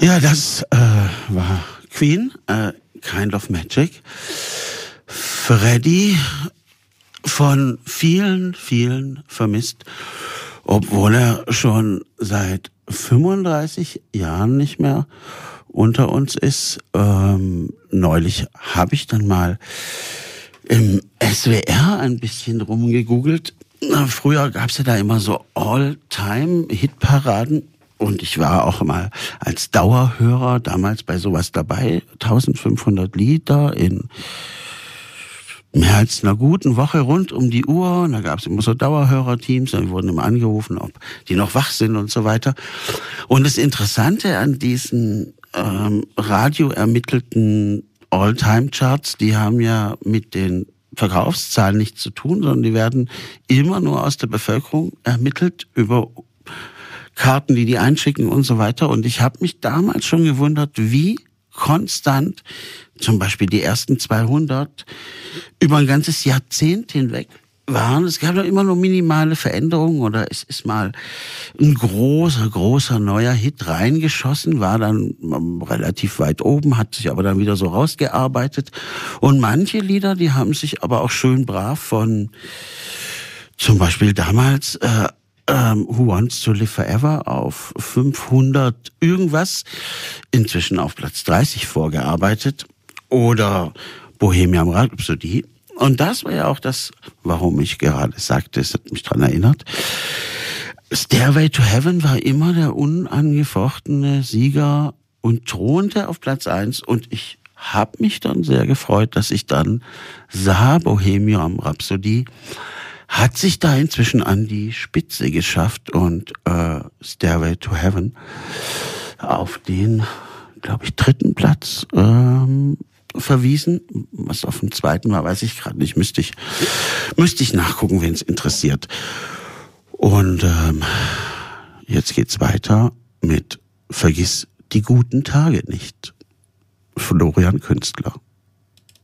Ja, das war Queen, Kind of Magic. Freddie von vielen, vielen vermisst, obwohl er schon seit 35 Jahren nicht mehr unter uns ist. Neulich habe ich dann mal im SWR ein bisschen rumgegoogelt. Früher gab's ja da immer so All-Time-Hitparaden. Und ich war auch mal als Dauerhörer damals bei sowas dabei. 1500 Lieder in mehr als einer guten Woche rund um die Uhr. Und da gab es immer so Dauerhörerteams. Und die wurden immer angerufen, ob die noch wach sind und so weiter. Und das Interessante an diesen radioermittelten All-Time-Charts, die haben ja mit den Verkaufszahlen nichts zu tun, sondern die werden immer nur aus der Bevölkerung ermittelt über Karten, die einschicken und so weiter. Und ich habe mich damals schon gewundert, wie konstant zum Beispiel die ersten 200 über ein ganzes Jahrzehnt hinweg waren. Es gab doch immer nur minimale Veränderungen oder es ist mal ein großer neuer Hit reingeschossen, war dann relativ weit oben, hat sich aber dann wieder so rausgearbeitet. Und manche Lieder, die haben sich aber auch schön brav von zum Beispiel damals Who Wants to Live Forever auf 500 irgendwas, inzwischen auf Platz 30 vorgearbeitet. Oder Bohemian Rhapsody. Und das war ja auch das, warum ich gerade sagte, es hat mich dran erinnert. Stairway to Heaven war immer der unangefochtene Sieger und thronte auf Platz 1. Und ich habe mich dann sehr gefreut, dass ich dann sah, Bohemian Rhapsody hat sich da inzwischen an die Spitze geschafft und Stairway to Heaven auf den, glaube ich, 3. Platz verwiesen. Was auf dem 2. war, weiß ich gerade nicht. Müsste ich nachgucken, wen es interessiert. Und jetzt geht's weiter mit Vergiss die guten Tage nicht. Florian Künstler.